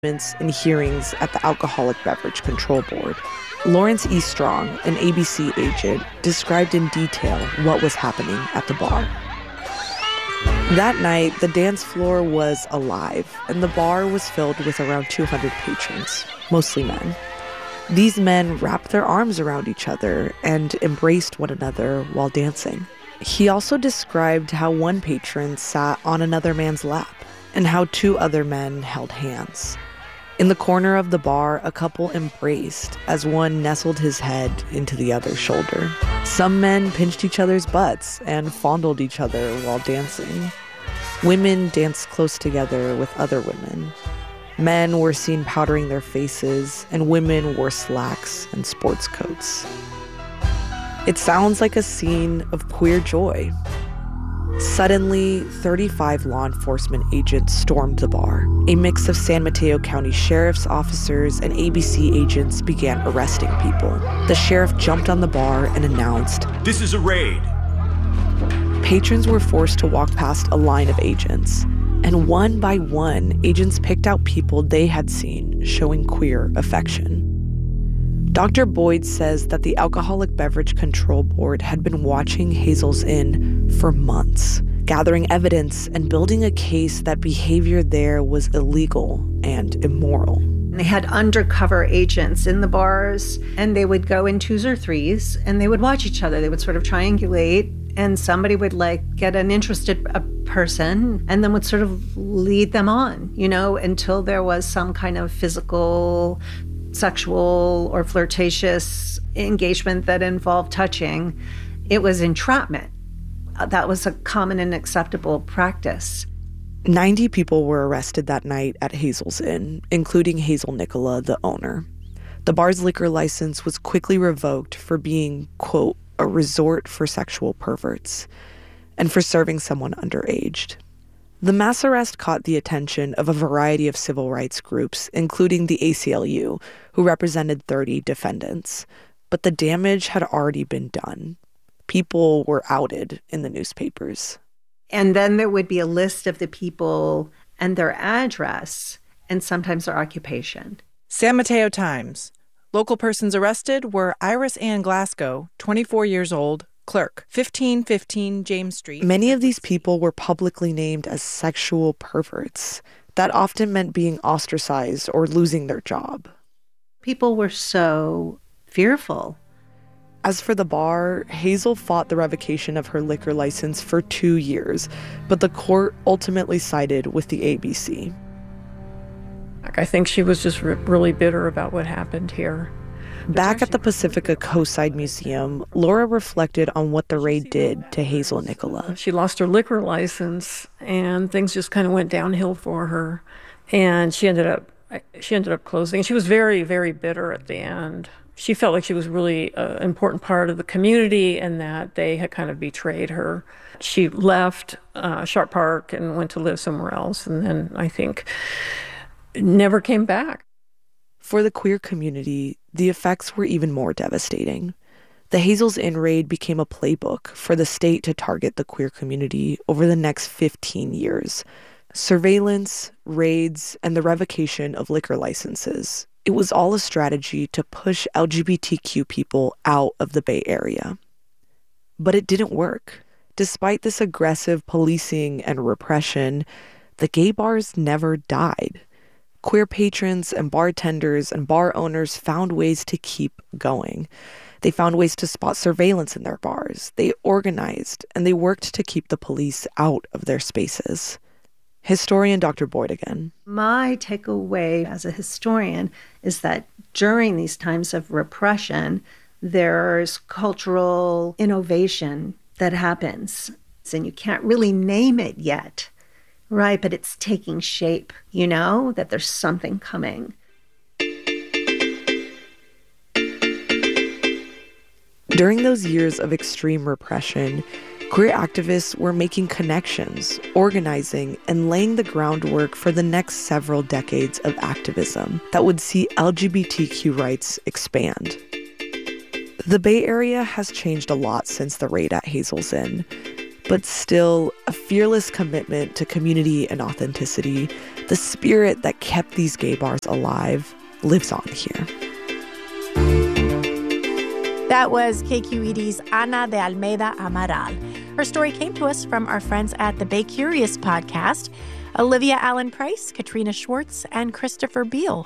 and hearings at the Alcoholic Beverage Control Board. Lawrence E. Strong, an ABC agent, described in detail what was happening at the bar. That night, the dance floor was alive, and the bar was filled with around 200 patrons, mostly men. These men wrapped their arms around each other and embraced one another while dancing. He also described how one patron sat on another man's lap and how two other men held hands. In the corner of the bar, a couple embraced as one nestled his head into the other's shoulder. Some men pinched each other's butts and fondled each other while dancing. Women danced close together with other women. Men were seen powdering their faces, and women wore slacks and sports coats. It sounds like a scene of queer joy. Suddenly, 35 law enforcement agents stormed the bar. A mix of San Mateo County sheriff's officers and ABC agents began arresting people. The sheriff jumped on the bar and announced, "This is a raid." Patrons were forced to walk past a line of agents, and one by one, agents picked out people they had seen showing queer affection. Dr. Boyd says that the Alcoholic Beverage Control Board had been watching Hazel's Inn for months, gathering evidence and building a case that behavior there was illegal and immoral. They had undercover agents in the bars, and they would go in twos or threes, and they would watch each other. They would sort of triangulate, and somebody would get an interested person and then would sort of lead them on, until there was some kind of physical, sexual, or flirtatious engagement that involved touching. It was entrapment. That was a common and acceptable practice. 90 people were arrested that night at Hazel's Inn, including Hazel Nicola, the owner. The bar's liquor license was quickly revoked for being, quote, a resort for sexual perverts, and for serving someone underage. The mass arrest caught the attention of a variety of civil rights groups, including the ACLU, who represented 30 defendants. But the damage had already been done. People were outed in the newspapers. And then there would be a list of the people and their address, and sometimes their occupation. San Mateo Times. Local persons arrested were Iris Ann Glasgow, 24 years old, clerk, 1515 James Street. Many of these people were publicly named as sexual perverts. That often meant being ostracized or losing their job. People were so fearful. As for the bar, Hazel fought the revocation of her liquor license for 2 years, but the court ultimately sided with the ABC. I think she was just really bitter about what happened here. Back at the Pacifica Coastside Museum, Laura reflected on what the raid did to Hazel Nicola. She lost her liquor license, and things just kind of went downhill for her. And she ended up closing. She was very, very bitter at the end. She felt like she was really an important part of the community and that they had kind of betrayed her. She left Sharp Park and went to live somewhere else, and then I think never came back. For the queer community, the effects were even more devastating. The Hazel's Inn raid became a playbook for the state to target the queer community over the next 15 years. Surveillance, raids, and the revocation of liquor licenses. It was all a strategy to push LGBTQ people out of the Bay Area. But it didn't work. Despite this aggressive policing and repression, the gay bars never died. Queer patrons and bartenders and bar owners found ways to keep going. They found ways to spot surveillance in their bars. They organized, and they worked to keep the police out of their spaces. Historian Dr. Boyd again. My takeaway as a historian is that during these times of repression, there's cultural innovation that happens. And you can't really name it yet, right? But it's taking shape, that there's something coming. During those years of extreme repression, queer activists were making connections, organizing, and laying the groundwork for the next several decades of activism that would see LGBTQ rights expand. The Bay Area has changed a lot since the raid at Hazel's Inn, but still a fearless commitment to community and authenticity The spirit that kept these gay bars alive lives on here. That was KQED's Ana de Almeida Amaral. Her story came to us from our friends at the Bay Curious podcast, Olivia Allen Price, Katrina Schwartz, and Christopher Beal.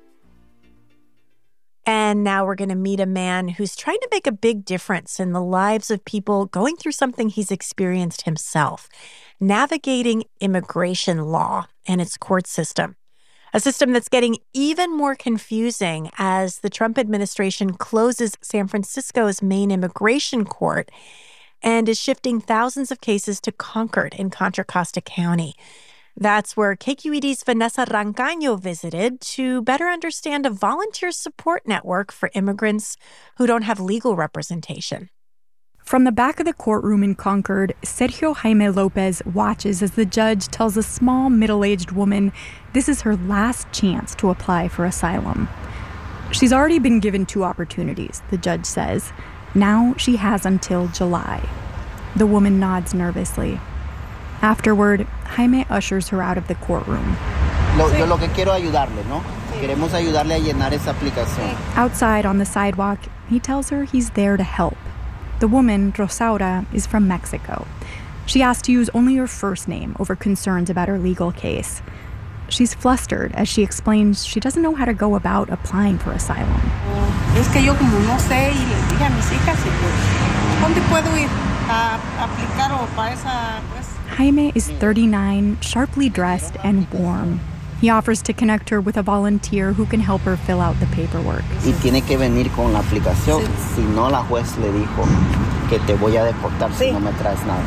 And now we're going to meet a man who's trying to make a big difference in the lives of people going through something he's experienced himself, navigating immigration law and its court system. A system that's getting even more confusing as the Trump administration closes San Francisco's main immigration court and is shifting thousands of cases to Concord in Contra Costa County. That's where KQED's Vanessa Rancaño visited to better understand a volunteer support network for immigrants who don't have legal representation. From the back of the courtroom in Concord, Sergio Jaime Lopez watches as the judge tells a small, middle-aged woman this is her last chance to apply for asylum. She's already been given 2 opportunities, the judge says. Now she has until July. The woman nods nervously. Afterward, Jaime ushers her out of the courtroom. Yo lo que quiero ayudarle, ¿no? Queremos ayudarle a llenar esa aplicación. Outside on the sidewalk, he tells her he's there to help. The woman, Rosaura, is from Mexico. She asked to use only her first name over concerns about her legal case. She's flustered as she explains she doesn't know how to go about applying for asylum. Es que yo como no sé y les dije a mis hijas y pues ¿dónde puedo ir a aplicar o para esa pues? Jaime is 39, sharply dressed and warm. He offers to connect her with a volunteer who can help her fill out the paperwork. Y tiene que venir con la aplicación. Si no, la juez le dijo que te voy a deportar si no me traes nada.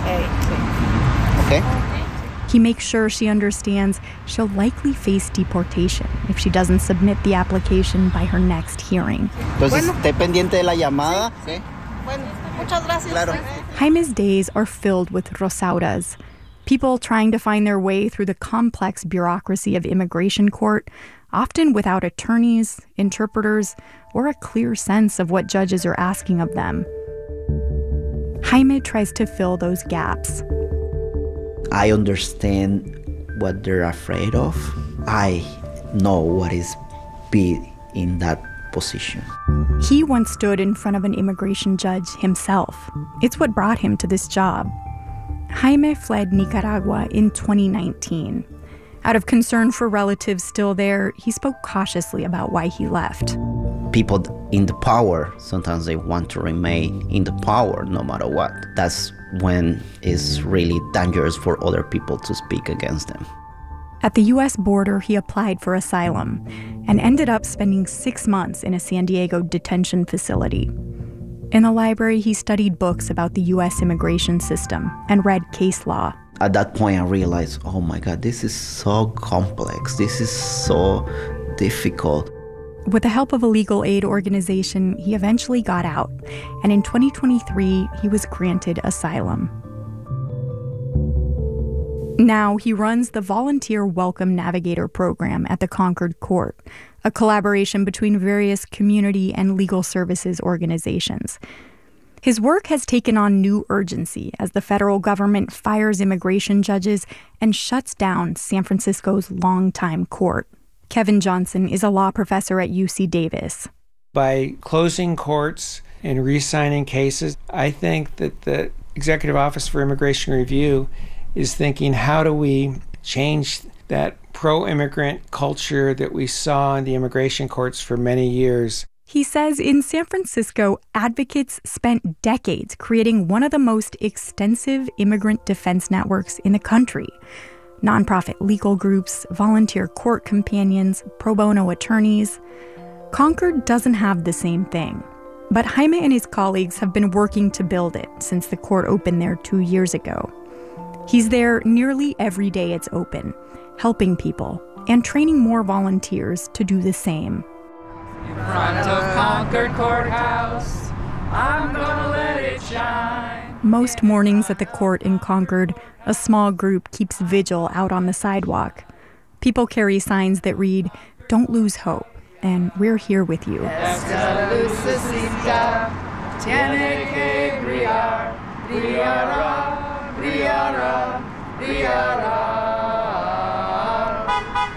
Okay? He makes sure she understands she'll likely face deportation if she doesn't submit the application by her next hearing. Entonces, esté pendiente de la llamada. ¿Sí? Bueno, muchas gracias. Claro. Jaime's days are filled with Rosauras, people trying to find their way through the complex bureaucracy of immigration court, often without attorneys, interpreters, or a clear sense of what judges are asking of them. Jaime tries to fill those gaps. I understand what they're afraid of. I know what is be in that position. He once stood in front of an immigration judge himself. It's what brought him to this job. Jaime fled Nicaragua in 2019. Out of concern for relatives still there, he spoke cautiously about why he left. People in the power, sometimes they want to remain in the power no matter what. That's when it's really dangerous for other people to speak against them. At the U.S. border, he applied for asylum and ended up spending 6 months in a San Diego detention facility. In the library, he studied books about the U.S. immigration system and read case law. At that point, I realized, oh my God, this is so complex. This is so difficult. With the help of a legal aid organization, he eventually got out, and in 2023, he was granted asylum. Now he runs the Volunteer Welcome Navigator program at the Concord Court, a collaboration between various community and legal services organizations. His work has taken on new urgency as the federal government fires immigration judges and shuts down San Francisco's longtime court. Kevin Johnson is a law professor at UC Davis. By closing courts and re-signing cases, I think that the Executive Office for Immigration Review is thinking, how do we change that pro-immigrant culture that we saw in the immigration courts for many years? He says in San Francisco, advocates spent decades creating one of the most extensive immigrant defense networks in the country. Nonprofit legal groups, volunteer court companions, pro bono attorneys. Concord doesn't have the same thing. But Jaime and his colleagues have been working to build it since the court opened there 2 years ago. He's there nearly every day it's open, helping people and training more volunteers to do the same. In front of Concord Courthouse, I'm gonna let it shine. Most mornings at the court in Concord, a small group keeps vigil out on the sidewalk. People carry signs that read, "Don't lose hope," and "We're here with you." Esta lucecita tiene que brillar, brillará, brillará, brillará.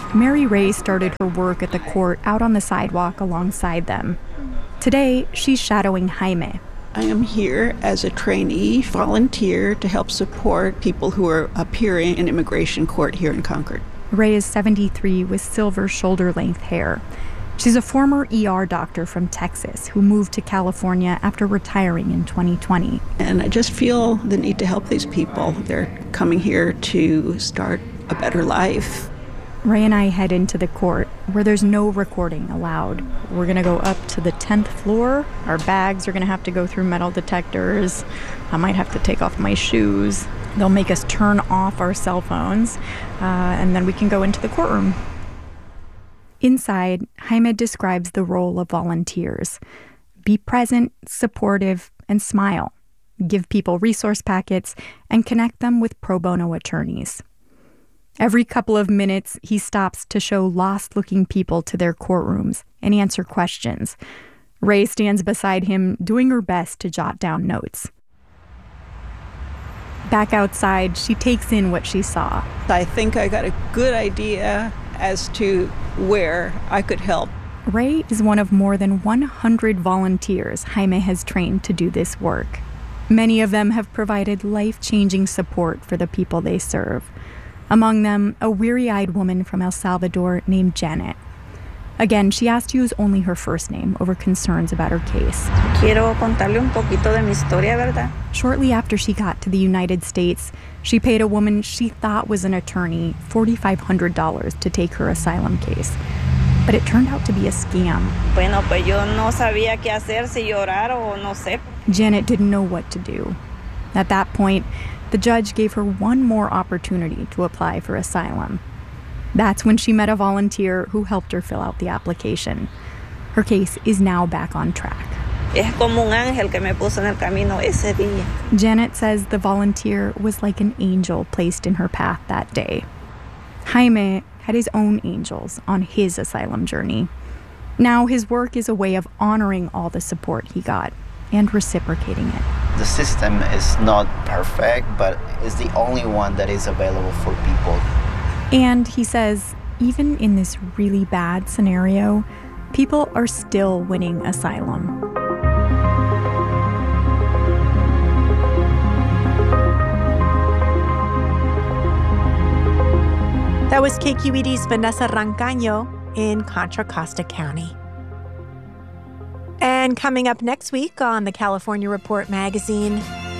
Mary Ray started her work at the court out on the sidewalk alongside them. Today, she's shadowing Jaime. I am here as a trainee volunteer to help support people who are appearing in immigration court here in Concord. Ray is 73 with silver shoulder-length hair. She's a former ER doctor from Texas who moved to California after retiring in 2020. And I just feel the need to help these people. They're coming here to start a better life. Ray and I head into the court, where there's no recording allowed. We're going to go up to the 10th floor. Our bags are going to have to go through metal detectors. I might have to take off my shoes. They'll make us turn off our cell phones, and then we can go into the courtroom. Inside, Jaime describes the role of volunteers. Be present, supportive, and smile. Give people resource packets and connect them with pro bono attorneys. Every couple of minutes, he stops to show lost-looking people to their courtrooms and answer questions. Ray stands beside him, doing her best to jot down notes. Back outside, she takes in what she saw. I think I got a good idea as to where I could help. Ray is one of more than 100 volunteers Jaime has trained to do this work. Many of them have provided life-changing support for the people they serve. Among them, a weary-eyed woman from El Salvador named Janet. Again, she asked to use only her first name over concerns about her case. Quiero contarle un poquito de mi historia, ¿verdad? Shortly after she got to the United States, she paid a woman she thought was an attorney $4,500 to take her asylum case. But it turned out to be a scam. Bueno, pues yo no sabía qué hacer, si llorar o no sé. Janet didn't know what to do. At that point, the judge gave her one more opportunity to apply for asylum. That's when she met a volunteer who helped her fill out the application. Her case is now back on track. Es como un ángel que me puso en el camino ese día. Janet says the volunteer was like an angel placed in her path that day. Jaime had his own angels on his asylum journey. Now his work is a way of honoring all the support he got and reciprocating it. The system is not perfect, but it's the only one that is available for people. And he says, even in this really bad scenario, people are still winning asylum. That was KQED's Vanessa Rancaño in Contra Costa County. And coming up next week on the California Report magazine,